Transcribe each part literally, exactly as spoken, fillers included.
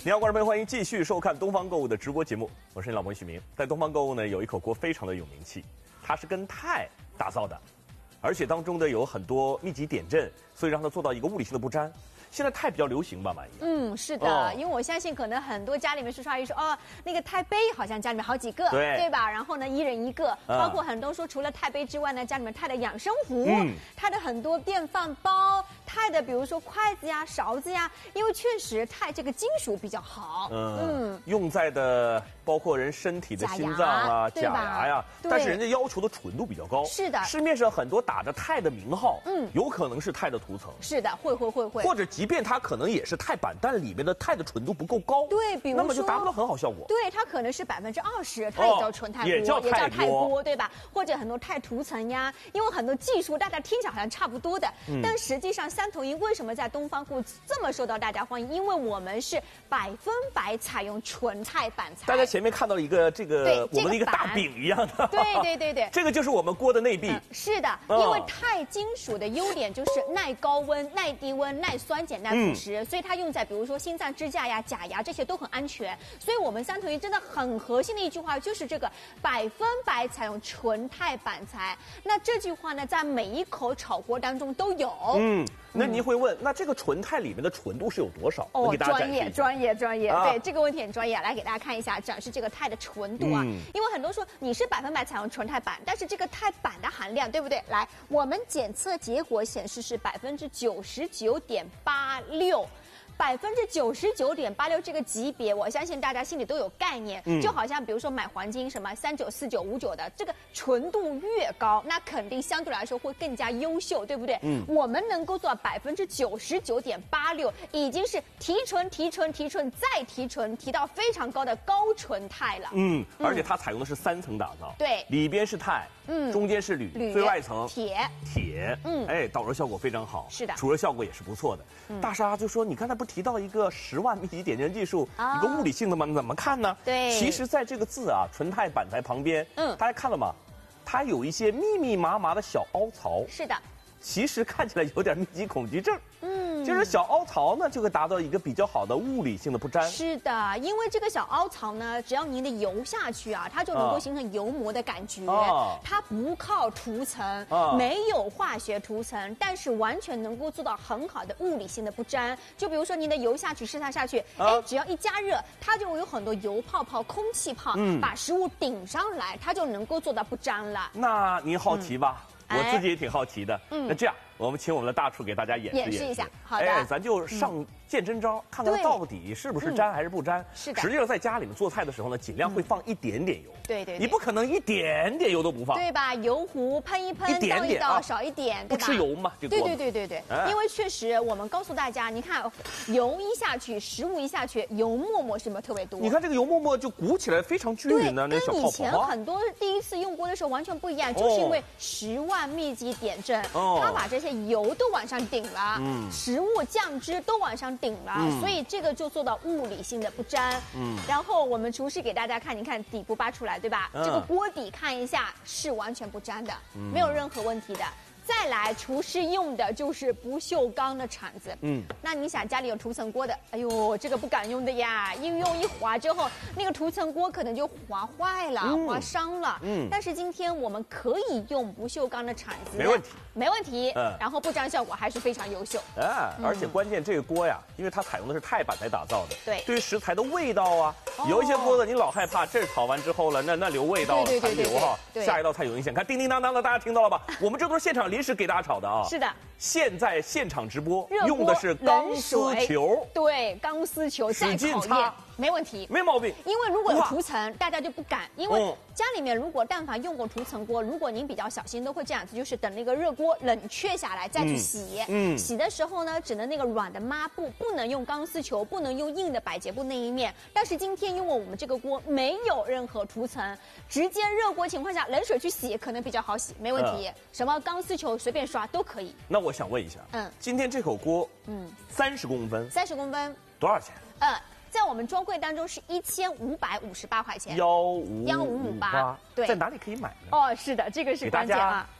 你好，观众朋友，欢迎继续收看东方购物的直播节目，我是你老朋友许明。在东方购物呢，有一口锅非常的有名气，它是跟钛打造的，而且当中呢有很多秘籍点阵，所以让它做到一个物理性的不粘。现在钛比较流行吧，满意？ 嗯，是的，哦、因为我相信可能很多家里面叔叔阿姨说，哦，那个钛杯好像家里面好几个， 对对吧？然后呢，一人一个，嗯、包括很多说除了钛杯之外呢，家里面钛的养生壶，嗯、钛的很多电饭煲，钛的比如说筷子呀、勺子呀，因为确实钛这个金属比较好， 嗯，嗯用在的包括人身体的心脏啊、假牙呀，但是人家要求的纯度比较高， 是的， 市面上很多打着钛的名号，嗯，有可能是钛的涂层， 是的，会会会会， 或者即便它可能也是钛板，但里面的钛的纯度不够高， 对，比如说那么就达不到很好效果。 对，它可能是百分之二十，它也叫纯钛锅， 也叫钛锅，对吧？或者很多钛涂层呀，因为很多技术大家听起来好像差不多的，嗯、但实际上三头鹰为什么在东方购物这么受到大家欢迎？因为我们是百分百采用纯钛板材。 大家前面看到一个这个我们的一个大饼一样的， 对对对对， 这个就是我们锅的内壁。 嗯、是的，因为钛金属的优点就是耐高温、耐低温、耐酸碱、耐腐蚀，嗯、所以它用在比如说心脏支架呀、假牙这些都很安全。所以我们三头鹰真的很核心的一句话就是这个百分百采用纯钛板材。那这句话呢，在每一口炒锅当中都有。嗯， 那您会问，那这个纯钛里面的纯度是有多少？ 哦，专业专业专业，啊、对这个问题很专业。来给大家看一下，展示这个钛的纯度啊。嗯、因为很多说你是百分百采用纯钛板，但是这个钛板的含量对不对？来，我们检测结果显示是百分之九十九点八六。百分之九十九点八六这个级别，我相信大家心里都有概念。嗯、就好像比如说买黄金什么三九四九五九的，这个纯度越高，那肯定相对来说会更加优秀，对不对？嗯，我们能够做到百分之九十九点八六，已经是提纯、提纯、提纯再提纯，提到非常高的高纯钛了。 嗯，而且它采用的是三层打造， 对， 里边是钛，嗯，中间是铝， 铝最外层铁， 铁，嗯，哎，导热效果非常好， 是的， 除热效果也是不错的。嗯、大沙就说，你刚才不提到一个十万秘籍点阵技术，啊、一个物理性的吗？怎么看呢？ 对， 其实在这个字啊，纯钛板材旁边，嗯，大家看了吗？它有一些密密麻麻的小凹槽， 是的， 其实看起来有点密集恐惧症。嗯，就是小凹槽呢，就会达到一个比较好的物理性的不粘。 是的，因为这个小凹槽呢，只要您的油下去啊，它就能够形成油膜的感觉。啊、它不靠涂层，啊、没有化学涂层，但是完全能够做到很好的物理性的不粘。就比如说您的油下去，试它下去，啊、哎，只要一加热，它就会有很多油泡泡、空气泡，嗯、把食物顶上来，它就能够做到不粘了。 那您好奇吧？嗯、我自己也挺好奇的。嗯，那这样。我们请我们的大厨给大家演示演示一下，好的， 哎，咱就上见真招，嗯、看看到底是不是粘还是不粘。 是的， 实际上在家里面做菜的时候呢，尽量会放一点点油。 对对， 你不可能一点点油都不放， 对吧？油壶喷一喷， 一点点倒一倒，少一点，对吧？ 不吃油嘛，这对对对对对，因为确实我们告诉大家，你看油一下去，食物一下去，油沫沫是不是特别多？ 你看这个油沫沫就鼓起来非常均匀的那小泡泡。 跟以前很多第一次用锅的时候完全不一样，就是因为十万秘籍点阵，它把这些油都往上顶了，嗯，食物酱汁都往上顶了，嗯、所以这个就做到物理性的不粘。嗯，然后我们厨师给大家看，你看底部扒出来，对吧？嗯、这个锅底看一下是完全不粘的，嗯、没有任何问题的。再来，厨师用的就是不锈钢的铲子。嗯，那你想家里有涂层锅的，哎呦，这个不敢用的呀，一用一划之后，那个涂层锅可能就划坏了、嗯、划伤了。嗯，但是今天我们可以用不锈钢的铲子， 没问题， 没问题。嗯，然后不粘效果还是非常优秀。 啊，而且关键这个锅呀，因为它采用的是钛板材打造的， 对， 对于食材的味道啊，哦、有一些锅子你老害怕这炒完之后了，那那留味道，残留哈，下一道菜有影响。看叮叮当当的，大家听到了吧？我们这都是现场临时给大家炒的啊。 是的， 现在现场直播用的是钢丝球， 对，钢丝球再考验没问题， 没毛病。 因为如果有涂层，大家就不敢，因为家里面如果但凡用过涂层锅，如果您比较小心，都会这样子，就是等那个热锅冷却下来再去洗。嗯，洗的时候呢，只能那个软的抹布，不能用钢丝球，不能用硬的百洁布那一面。但是今天因为我们这个锅没有任何涂层，直接热锅情况下冷水去洗可能比较好洗，没问题。嗯、什么钢丝球随便刷都可以。 那我想问一下，嗯，今天这口锅，嗯，三十公分， 三十公分多少钱？ 嗯。在我们专柜当中是一千五百五十八块钱， 幺五幺五五八， 对，在哪里可以买呢？ 哦，是的，这个是关键啊。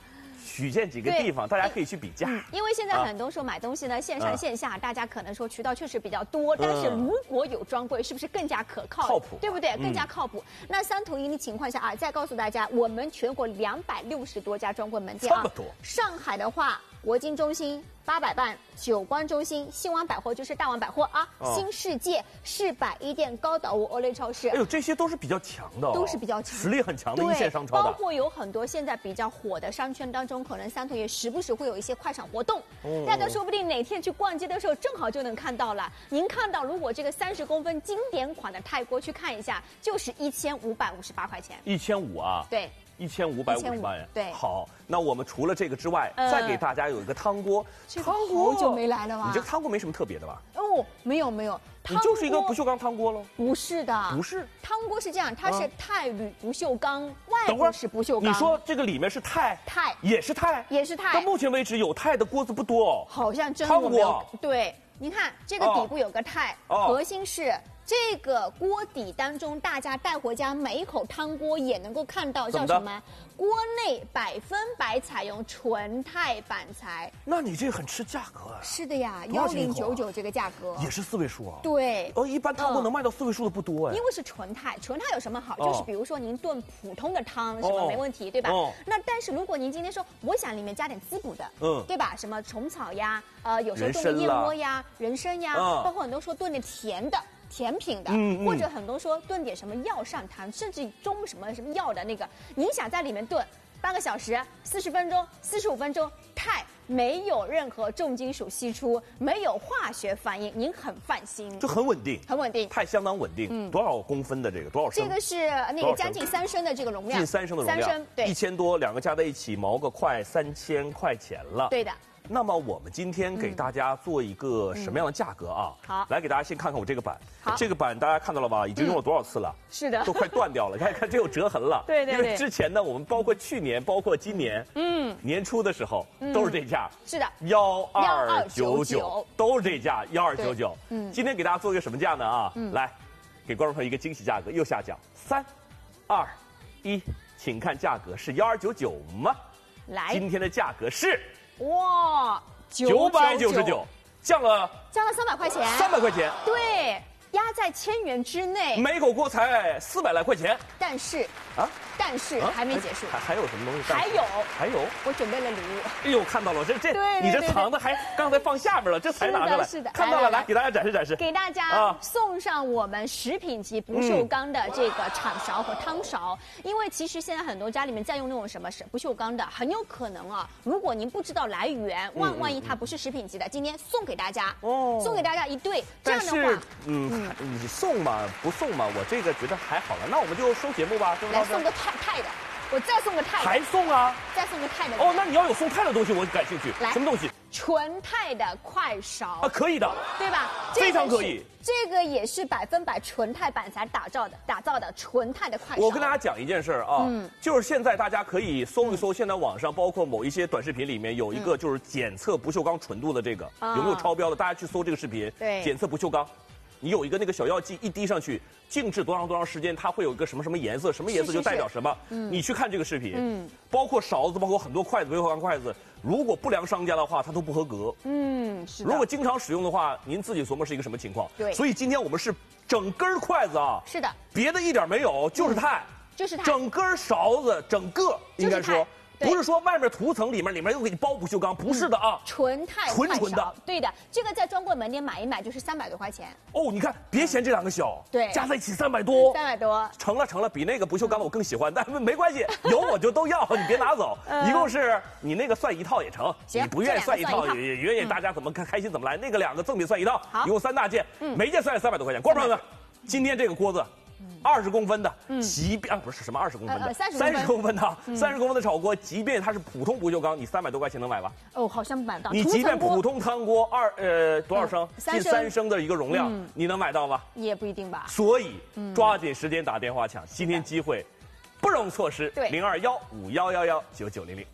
举荐几个地方，大家可以去比价。 嗯、因为现在很多时候买东西呢，线上线下，大家可能说渠道确实比较多，但是如果有专柜，是不是更加可靠？ 靠谱， 对不对？更加靠谱。那三统一的情况下啊，再告诉大家，我们全国两百六十多家专柜门店啊， 这么多。 上海的话，国金中心、八佰伴、九关中心、新湾百货就是大王百货啊，哦、新世界、市百一店、高岛屋、欧莱超市。 哎呦，这些都是比较强的、哦， 都是比较强， 实力很强的一线商超的。 包括有很多现在比较火的商圈当中，可能三统也时不时会有一些快闪活动，哦、大家说不定哪天去逛街的时候，正好就能看到了。您看到，如果这个三十公分经典款的泰锅去看一下，就是一千五百五十八块钱。 一千五啊？ 对。 一千五百五十八元， 对， 好，那我们除了这个之外，呃、再给大家有一个汤锅。 这个好久没来了吧？ 你这个汤锅没什么特别的吧？ 哦，没有没有， 你就是一个不锈钢汤锅喽？ 不是的， 不是， 汤锅是这样，它是钛铝不锈钢，外部是不锈钢。 你说这个里面是钛？ 钛也是钛， 也是钛。 到目前为止有钛的锅子不多哦。 好像真汤锅对，你看这个底部有个钛， 哦、 核心是。这个锅底当中，大家带回家每一口汤锅也能够看到叫什么？锅内百分百采用纯钛板材。 那你这很吃价格啊！ 是的呀，幺零九九这个价格也是四位数啊。 对， 哦，一般汤锅能卖到四位数的不多哎。 因为是纯钛，纯钛有什么好？就是比如说您炖普通的汤什么没问题，对吧？那但是如果您今天说我想里面加点滋补的，嗯，对吧？什么虫草呀，呃，有时候炖个燕窝呀、人参呀，包括很多说炖点甜的。甜品的，嗯嗯、或者很多说炖点什么药上汤，甚至中什么什么药的那个，您想在里面炖八个小时、四十分钟、四十五分钟，钛没有任何重金属析出，没有化学反应，您很放心， 就很稳定， 很稳定， 钛相当稳定。嗯，多少公分的这个？多少升？ 这个是那个将近三升的这个容量， 近三升的容量， 三升对， 一千多，两个加在一起毛个快三千块钱了。 对的。 那么我们今天给大家做一个什么样的价格啊？ 嗯、好， 来给大家先看看我这个板。 好， 这个板大家看到了吧？已经用了多少次了？ 嗯、是的， 都快断掉了。看看这有折痕了。 对对对。 因为之前呢，我们包括去年，包括今年，嗯，年初的时候、嗯、都是这价。 是的。 幺二九九都是这价，幺二九九。嗯。今天给大家做一个什么价呢？啊，嗯、来，给观众朋友一个惊喜价格，又下降。三、二、一，请看价格是幺二九九吗？ 来， 今天的价格是。 哇， 九百九十九，降了， 降了三百块钱， 三百块钱， 对，压在千元之内， 每口锅才四百来块钱， 但是啊，但是还没结束， 还还有什么东西？ 还有， 还有， 我准备了礼物。 哎呦，看到了，这这， 对你这藏的还刚才放下边了，这才拿上来， 是的， 看到了，来给大家展示展示， 给大家送上我们食品级不锈钢的这个铲勺和汤勺，因为其实现在很多家里面在用那种什么是不锈钢的，很有可能啊，如果您不知道来源，万万一它不是食品级的，今天送给大家，哦，送给大家一对，这样的话， 嗯，你送嘛不送嘛，我这个觉得还好了，那我们就收节目吧， 来送个钛钛的。我再送个钛， 还送啊？ 再送个钛的哦，那你要有送钛的东西，我感兴趣。 来， 什么东西？ 纯钛的快勺啊，可以的， 对吧？ 非常可以。 这个也是百分百纯钛板材打造的，打造的纯钛的快勺。 我跟大家讲一件事儿啊，嗯，就是现在大家可以搜一搜，现在网上包括某一些短视频里面有一个就是检测不锈钢纯度的这个有没有超标的，大家去搜这个视频， 对， 检测不锈钢。你有一个那个小药剂一滴上去，静置多长多长时间，它会有一个什么什么颜色，什么颜色就代表什么。是是是你去看这个视频，嗯，包括勺子，包括很多筷子，不锈钢筷子，如果不良商家的话，它都不合格。 嗯，是的。 如果经常使用的话，您自己琢磨是一个什么情况？ 对。 所以今天我们是整根筷子啊， 是的， 别的一点没有，就是钛， 嗯、就是钛。 整根勺子，整个应该说。不是说外面涂层，里面里面又给你包不锈钢，不是的啊， 纯钛纯纯的， 对的，这个在专柜门店买一买就是三百多块钱。 哦，你看，别嫌这两个小， 对， 加在一起三百多， 三百多， 成了成了，比那个不锈钢的我更喜欢，但没关系，有我就都要，你别拿走，一共是你那个算一套也成，你不愿意算一套也也愿意大家怎么开开心怎么来，那个两个赠品算一套，一共三大件，每件算三百多块钱，观众朋友们，今天这个锅子。二十公分的，即便啊不是什么二十公分的， 三十公分的，三十公分的炒锅，即便它是普通不锈钢，你三百多块钱能买吧？ 哦，好像买不到。 你即便普通汤锅二呃多少升，近三升的一个容量，你能买到吗？ 也不一定吧。 所以抓紧时间打电话抢，今天机会不容错失。 对， 零二幺五幺幺幺九九零零。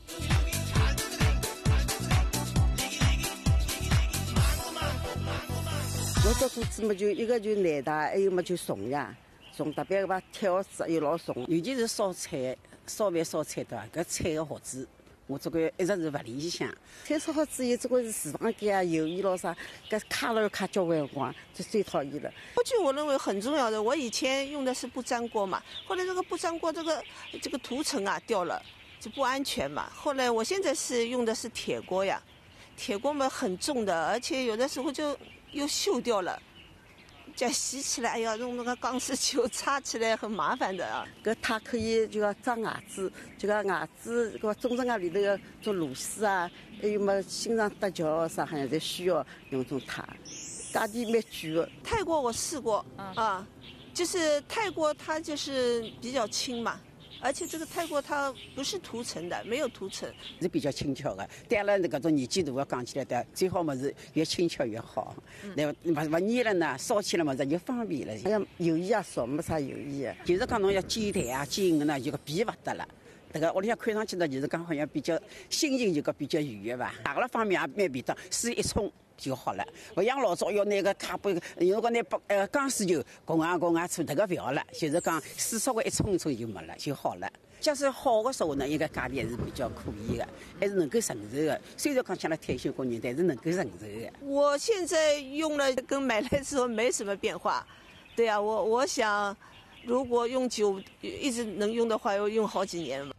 我做锅子嘛，就一个就来的，还有嘛就送呀。送特别个挑食又老送，尤其是烧菜、烧饭、烧菜的，搿菜个盒子我这个一直是不理想。推出好之后，这个市场间啊、鱿鱼咯啥，搿卡了卡交关光，就最讨厌了。 锅具我认为很重要的，我以前用的是不粘锅嘛，后来这个不粘锅这个这个涂层啊掉了，就不安全嘛。后来我现在是用的是铁锅呀，铁锅嘛很重的，而且有的时候就又锈掉了。这洗起来，哎呀，用那个钢丝球擦起来很麻烦的啊。 搿它可以就要装牙子，就讲牙子搿中正牙里头要做螺丝啊，还有么心脏搭桥啥好像侪需要用种它，价钿蛮贵的。 泰国我试过啊，就是泰国它就是比较轻嘛。而且这个泰国它不是涂层的，没有涂层， 是比较轻巧的。对了，那种年纪大的讲起来的，最好么是越轻巧越好。那不不粘了呢，烧起来嘛，这就方便了。哎呀，油烟也少，没啥油烟。就是讲侬要煎蛋啊、煎的呢，就个变不得了。这个屋里向看上去呢，就是讲好像比较心情就个比较愉悦吧。哪个方面也蛮便当，水一冲就好了。不像老早要那个卡杯，如果那不呃钢丝球拱啊拱啊出这个不要了，就是讲水稍微一冲一冲就没了就好了。假使好的时候呢，应该价钿还是比较可以的，还是能够承受的。虽然讲像了退休工人，但是能够承受的。 我现在用了跟买来之后没什么变化，对啊，我我想如果用久一直能用的话，要用好几年了。